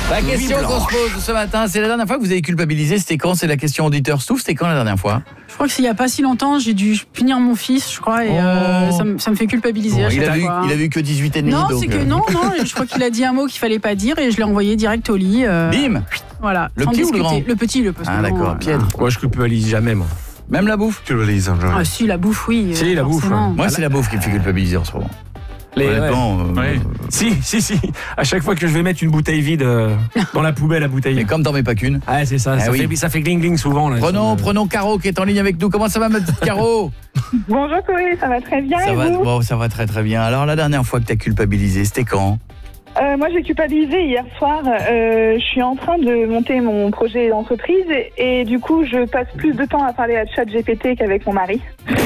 La question qu'on se pose ce matin, c'est la dernière fois que vous avez culpabilisé, c'était quand? C'est la question auditeur Stouff, c'était quand la dernière fois? Je crois que c'est il n'y a pas si longtemps, j'ai dû punir mon fils, je crois, et ça me fait culpabiliser à chaque fois. Il a vu que 18 et demi. Non, donc, c'est que non, je crois qu'il a dit un mot qu'il fallait pas dire et je l'ai envoyé direct au lit. Bim. Voilà. Le petit ou le grand? Le petit, Ah d'accord, Piètre. Moi, je culpabilise jamais, moi. Même la bouffe? Culpabilise, jamais. Ah si, la bouffe, oui. Si, la bouffe, forcément. Moi, c'est la bouffe qui me fait culpabiliser en ce moment. Honnêtement, ouais. Si. À chaque fois que je vais mettre une bouteille vide dans la poubelle à bouteille. Mais comme t'en mets pas qu'une. Ah, c'est ça. Ça fait gling-gling souvent. Là, Prenons Caro qui est en ligne avec nous. Comment ça va, ma petite Caro? Bonjour Chloé, ça va très bien et vous? Bon, ça va très très bien. Alors, la dernière fois que t'as culpabilisé, c'était quand? Moi j'ai culpabilisé hier soir, je suis en train de monter mon projet d'entreprise et du coup je passe plus de temps à parler à ChatGPT qu'avec mon mari.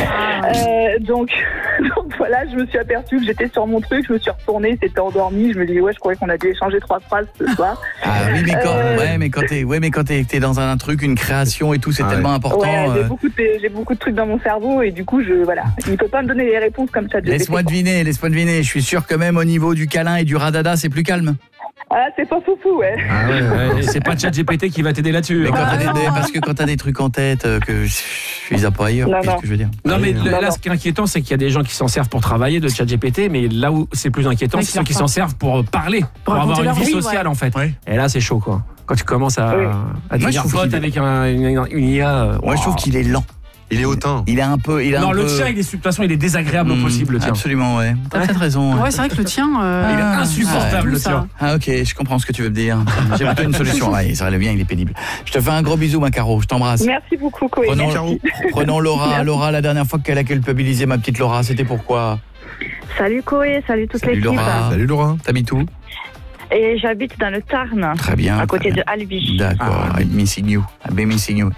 Donc voilà, je me suis aperçue que j'étais sur mon truc, je me suis retournée, c'était endormi, je me dis je croyais qu'on a dû échanger 3 phrases ce soir. Ah oui, mais quand t'es dans un truc, une création et tout, c'est tellement important. Ouais, j'ai beaucoup de trucs dans mon cerveau et du coup il peut pas me donner les réponses comme ChatGPT. Laisse-moi deviner, je suis sûr que même au niveau du câlin et du radada, c'est plus calme. Ah, c'est pas foufou, ouais. Ah ouais. C'est pas ChatGPT qui va t'aider là-dessus. Mais parce que quand t'as des trucs en tête que je les ai pas ailleurs, qu'est-ce que je veux dire? Non, mais là, ce qui est inquiétant, c'est qu'il y a des gens qui s'en servent pour travailler de ChatGPT, mais là où c'est plus inquiétant, c'est ceux qui s'en servent pour parler, pour avoir une vie sociale, en fait. Ouais. Et là, c'est chaud, quoi. Quand tu commences à devenir pote avec une IA. Moi, je trouve qu'il est lent. Il est hautain. Il est un peu. Le tien, de toute façon, il est désagréable au possible, le tien. Absolument, ouais. T'as peut-être raison. Ouais, c'est vrai que le tien. Il est insupportable, le tien. Ah, ok, je comprends ce que tu veux me dire. J'ai plutôt une solution. Ouais, ça va bien, il est pénible. Je te fais un gros bisou, ma Caro. Je t'embrasse. Merci beaucoup, Chloé. Prenons Laura. Laura, la dernière fois qu'elle a culpabilisé ma petite Laura, c'était pourquoi? Salut Chloé, salut toute l'équipe. Salut Laura. T'habites où? Et j'habite dans le Tarn. Très bien. À côté de Albi. D'accord. I'm missing you. I've been missing you.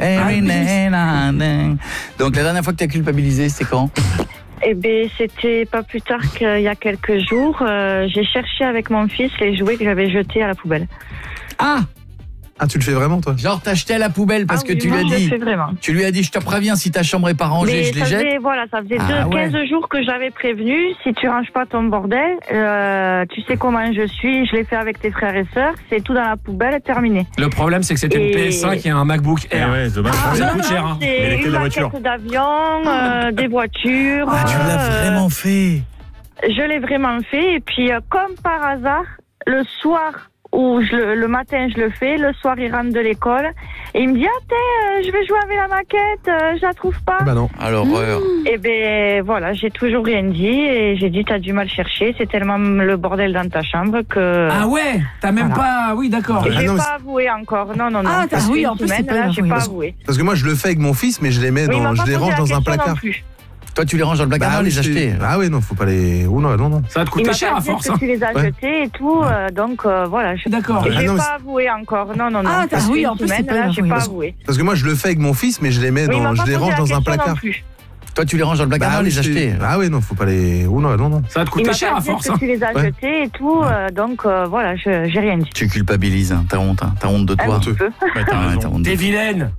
Donc la dernière fois que tu as culpabilisé, c'était quand? Eh bien, c'était pas plus tard qu'il y a quelques jours. J'ai cherché avec mon fils les jouets que j'avais jetés à la poubelle. Ah, tu le fais vraiment, toi? Genre, t'as jeté à la poubelle parce que tu lui as dit. Tu lui as dit, je te préviens, si ta chambre est pas rangée, je les jette. Ça faisait 15 jours que j'avais prévenu. Si tu ranges pas ton bordel, tu sais comment je suis. Je l'ai fait avec tes frères et sœurs. C'est tout dans la poubelle, terminé. Le problème, c'est que c'était une PS5 et un MacBook Air. Ouais, c'est dommage. Ça coûte cher. Hein. C'est une maquette d'avion, des voitures. Ah, tu l'as vraiment fait? Je l'ai vraiment fait. Et puis, comme par hasard, le soir où le matin je le fais, le soir il rentre de l'école et il me dit je vais jouer avec la maquette, je la trouve pas. Bah non. Alors Et ben voilà, j'ai toujours rien dit et j'ai dit t'as dû mal chercher, c'est tellement le bordel dans ta chambre que. Ah ouais, t'as même pas. Oui, d'accord. J'ai pas avoué encore. Non. Ah t'as oui, en plus c'est pas j'ai pas avoué. Parce que moi je le fais avec mon fils, mais je les mets je les range dans un placard. toi tu les ranges dans le placard, les acheter. Ah oui, non, faut pas les. Oh non. Ça va te coûter cher à force. Que tu les as jetés et tout, donc voilà. D'accord. J'ai pas avoué encore. Non. Ah t'as oui, en plus c'est pas j'ai pas avoué. Parce que moi je le fais avec mon fils, mais je les mets je les range dans un placard. Toi tu les ranges dans le placard, les acheter. Ah oui, non, faut pas les. Oh non. Ça va te coûter cher à force. Que tu les as jetés et tout, donc voilà, j'ai rien dit. Tu culpabilises, t'as honte de toi. Un petit peu. T'es vilaine.